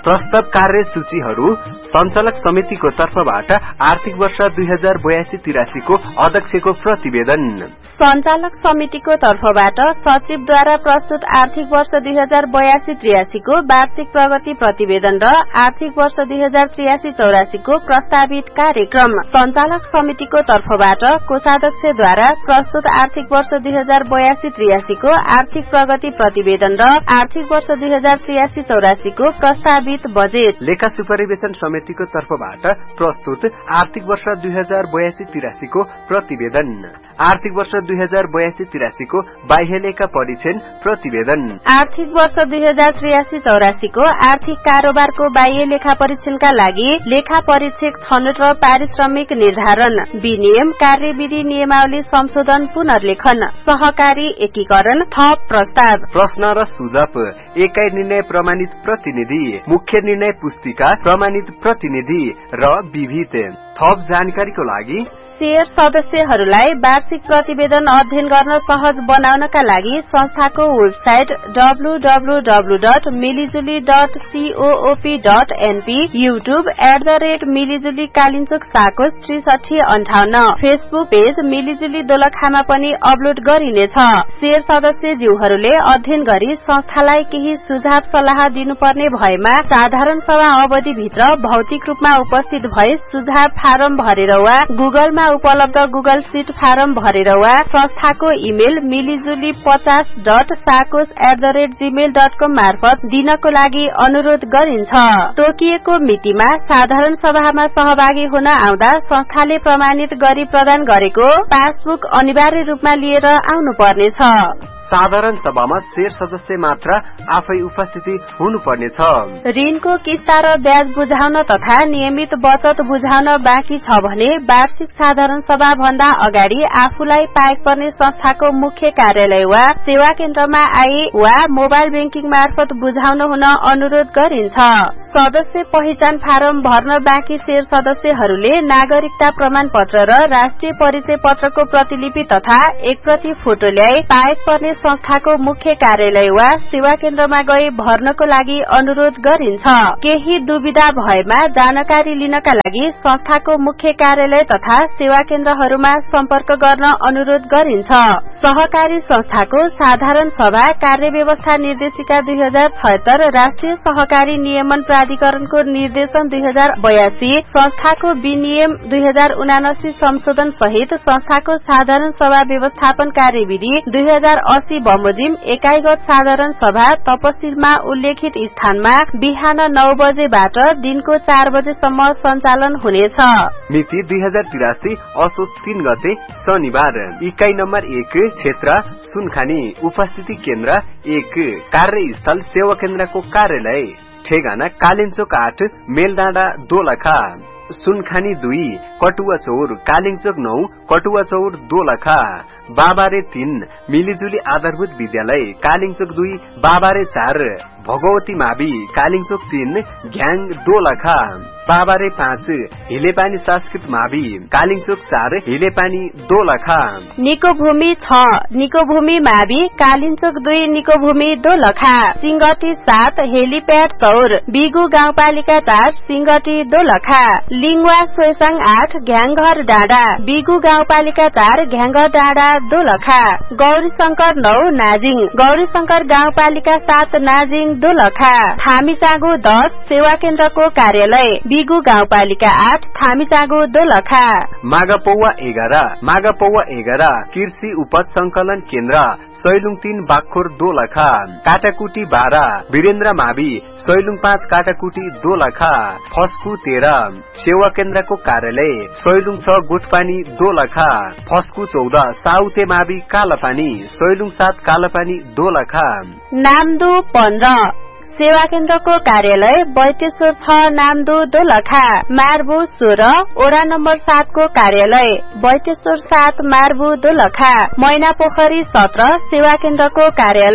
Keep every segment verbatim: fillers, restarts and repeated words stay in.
प्रस्ताव कार्य सूचीहरू सञ्चालक समितिको तर्फबाट आर्थिक वर्ष दुई हजार बयासी तिरासी को अध्यक्षको प्रतिवेदन। सञ्चालक समितिको तर्फबाट सचिवद्वारा प्रस्तुत आर्थिक वर्ष दुई हजार बयासी त्रियासी को वार्षिक प्रगति प्रतिवेदन र आर्थिक वर्ष दुई हजार त्रियासी चौरासी को प्रस्तावित कार्यक्रम। सञ्चालक समितिको तर्फबाट कोषाध्यक्षद्वारा प्रस्तुत आर्थिक वर्ष दुई हजार बयासी त्रियासी को आर्थिक प्रगति प्रतिवेदन र आर्थिक वर्ष दुई हजार त्रियासी चौरासी को प्रस्तावित बजेट। लेखा सुपरिवेशन समितिको तर्फबाट प्रस्तुत आर्थिक वर्ष दुई हजार बयासी तिरासी को प्रतिवेदन। आर्थिक वर्ष दुई हजार बयासी तिरासी को बाह्य लेखा परीक्षण प्रतिवेदन। आर्थिक वर्ष दुई हजार त्रियासी चौरासी को आर्थिक कारोबारको बाह्य लेखा परीक्षणका लागि लेखा परीक्षक छनौट र पारिश्रमिक निर्धारण, विनियम कार्यविधि नियमावली संशोधन पुनर्लेखन, सहकारी एकीकरण, थप प्रस्ताव, प्रश्न र सुझाव, एकाइ निर्णय प्रमाणित प्रतिनिधि, मुख्य निर्णय पुस्तिका प्रमाणित प्रतिनिधि र विविध। थप जानकारीको लागि शेयर सदस्यहरूलाई वार्षिक प्रतिवेदन अध्ययन गर्न सहज बनाउनका लागि संस्थाको website W W W dot मिलिजुली dot सीओओपी dot NP, YouTube at the rate मिलिजुली Kalinchowk साकोस त्रिसठी अन्ठाउन्न, फेसबुक पेज मिलिजुली दोलखामा पनि अपलोड गरिनेछ। शेयर सदस्य ज्यूहरूले अध्ययन गरी संस्थालाई केही सुझाव सल्लाह दिनुपर्ने भएमा साधारण सभा अवधिभित्र भौतिक रूपमा उपस्थित भए सुझाव फारम भरेर वा गुगलमा उपलब्ध गुगल सीट फारम भरेर वा संस्थाको इमेल मिलिजुली पचास dot साकोस at the rate Gmail dot कम मार्फत दिनको लागि अनुरोध गरिन्छ। तोकिएको मितिमा साधारण सभामा सहभागी हुन आउँदा संस्थाले प्रमाणित गरी प्रदान गरेको पासबुक अनिवार्य रूपमा लिएर आउनुपर्नेछ। साधारण सभामा शेयर सदस्य मात्र आफै उपस्थिति हुनुपर्नेछ। ऋणको किस्ता र ब्याज बुझाउन तथा नियमित बचत बुझाउन बाँकी छ भने वार्षिक साधारण सभा भन्दा अगाडि आफूलाई पाएक पर्ने संस्थाको मुख्य कार्यालय वा सेवा केन्द्रमा आए वा मोबाइल बैंकिङ मार्फत बुझाउन हुन अनुरोध गरिन्छ। सदस्य पहिचान फारम भर्न बाँकी शेयर सदस्यहरूले नागरिकता प्रमाण पत्र र राष्ट्रिय परिचय पत्रको प्रतिलिपि तथा एक प्रति फोटो ल्याई पाएक पर्ने संस्थाको मुख्य कार्यालय वा सेवा केन्द्रमा गई भर्नको लागि अनुरोध गरिन्छ। केही दुविधा भएमा जानकारी लिनका लागि संस्थाको मुख्य कार्यालय तथा सेवा केन्द्रहरूमा सम्पर्क गर्न अनुरोध गरिन्छ। सहकारी संस्थाको साधारण सभा कार्यव्यवस्था निर्देशिका दुई हजार छयत्तर, राष्ट्रिय सहकारी नियमन प्राधिकरणको निर्देशन दुई हजार बयासी, संस्थाको विनियम दुई हजार उनासी संशोधन सहित संस्थाको साधारण सभा व्यवस्थापन कार्यविधि दुई हजार अस्सी बमोजिम एकाइगत साधारण सभा तपसिलमा उल्लेखित स्थानमा बिहान नौ बजेबाट दिनको चार बजेसम्म सञ्चालन हुनेछ। मिति दुई हजार तिरासी असोज तीन गते शनिबार। इकाइ नम्बर एक क्षेत्र सुनखानी, उपस्थिति केन्द्र एक, कार्यस्थल सेवा केन्द्रको कार्यालय ठेगाना कालिन्चोक आठ, मेलडाँडा दोलखा। सुनखानी दुई कटुवा चौर, कालिन्चोक नौ, कटुवा चौर दोलखा। बाबारे तीन मिलिजुली आधारभूत विद्यालय कालिन्चोक दुई, बाबारे चार भगवती मावि, कालिन्चोक तीन घ्याङ दोलखा। बाबारे पाँच हिलेपानी संस्कृत मावि, कालिन्चोक चार हिलेपानी दोलखा। निको भूमि छ निको भूमि मावि, कालिन्चोक दुई निको भूमि दोलखा। सिंगटी सात हेलिप्याड चौर, बिगु गाउँपालिका चार सिंगटी दोलखा। लिङवा सोयसाङ आठ घ्याङघर डाँडा, बिगु गाउँपालिका चार घ्याङघर डाँडा दोलखा। गौरी शंकर नौ नाजिङ, गौरी शंकर गाउँपालिका सात नाजिङ दोलखा। थामीचागु दस सेवा केन्द्रको कार्यालय, बिगु गाउँपालिका आठ थामीचागु दोलखा। मागापौवा एघार मागापौवा एघार कृषि उपज संकलन केन्द्र सैलुङ तीन बाखोर दोलखा। काटाकुटी बाह्र वीरेन्द्र मावि, सैलुङ पाँच काटाकुटी दोलखा। फस्कु तेह्र सेवा केन्द्रको कार्यालय, सैलुङ छ गोठपानी दोलखा। फस्कु चौध साउते मावि कालापानी, सैलुङ सात कालापानी दोलखा। नामदो पन्ध्र सेवा केन्द्रको कार्यालय, बैतेश्वर छ नामदो दोलखा। मार्बु सोह्र ओडा नम्बर सात को कार्यालय, बैतेश्वर सात मार्बु दोलखा। मैना पोखरी सत्र सेवा केन्द्रको कार्यालय,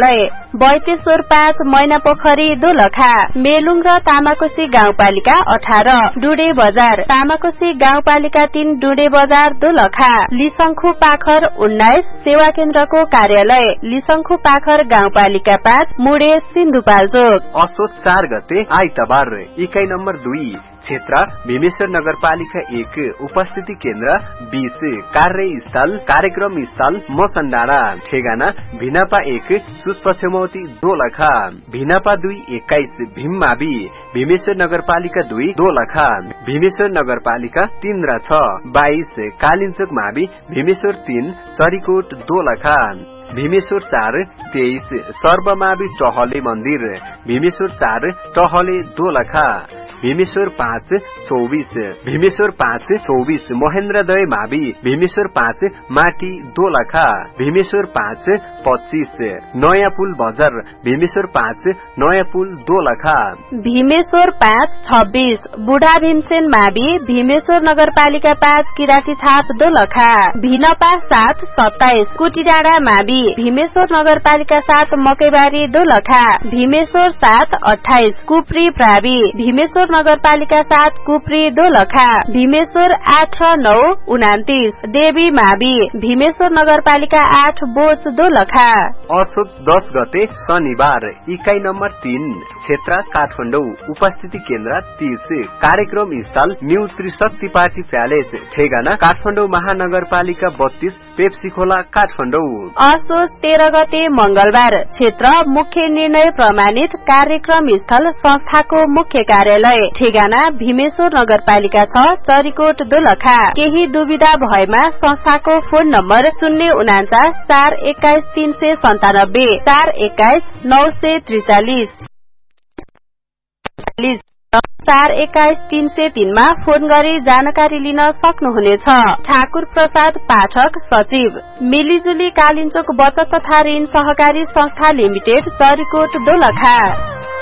बैतेश्वर पाँच मैनापोखरी दोलखा मेलुङ र तामाकोशी गाउँपालिका अठारह डुडे बजार तामाकोशी गाउँपालिका तीन डुडे बजार दोलखा लिसंखु पाखर उन्नाइस सेवा केन्द्रको कार्यालय लिसंखु पाखर गाउँपालिका पाँच मुडे सिन्धुपाल्चोक। असोज चार गते आइतबार इकाई नम्बर दुई क्षेत्र भीमेश्वर नगरपालिका एक उपस्थिति केन्द्र बीस कार्यस्थल कार्यक्रम स्थल मसन्डाँडा ठेगाना भिनापा एक सुस्पछमौती दोलखा भिनापा दुई एक्काइस भीममावि भीमेश्वर नगरपालिका दुई दोलखा भीमेश्वर नगरपालिका तीन र छ बाइस कालिन्चोक मावि भीमेश्वर तीन चरीकोट दोलखा भीमेश्वर चार तेइस सर्वमावि टहले मन्दिर भीमेश्वर चार टहले दोलखा भीमेश्वर पाँच चौबीस भीमेश्वर पाँच चौबीस महेन्द्रदय मावि भीमेश्वर पाँच माटी दोलखा भीमेश्वर पाँच पच्चीस नयाँ पुल बजार भीमेश्वर पाँच नयाँ पुल दोलखा भीमेश्वर पाँच छब्बीस बुढा भीमसेन मावि भीमेश्वर नगरपालिका पाँच किराती छाप दोलखा भिनपा सात सत्ताइस कुटीडाँडा मावि भीमेश्वर नगरपालिका सात मकैबारी दोलखा भीमेश्वर सात अठाइस कुप्री प्रावि भीमेश्वर नगरपालिका सात कुप्री दोलखा भीमेश्वर आठ र नौ उनातिस देवी मावि भीमेश्वर नगरपालिका आठ बोच दोलखा। असोज दस गते शनिबार इकाई नम्बर तीन क्षेत्र काठमाडौँ उपस्थिति केन्द्र तीस कार्यक्रम स्थल न्यू त्रिशक्ति पार्टी प्यालेस ठेगाना काठमाडौँ महानगरपालिका बत्तीस पेप्सी खोला काठमाडौँ। असोज तेह्र गते मंगलबार क्षेत्र मुख्य निर्णय प्रमाणित कार्यक्रम स्थल संस्थाको मुख्य कार्यालय ठेगाना भीमेश्वर नगरपालिका छ चरीकोट दोलखा केही दुविधा भएमा संस्थाको फोन नम्बर शून्य उनाचास चार एक्काइस तीन सय सन्तानब्बे चार एक्काइस नौ सय त्रिचालिस चार एक्काइस तीन सय तीनमा फोन गरी जानकारी लिन सक्नुहुनेछ। ठाकुर प्रसाद पाठक सचिव मिलिजुली कालिन्चोक बचत तथा ऋण सहकारी संस्था लिमिटेड चरीकोट दोलखा।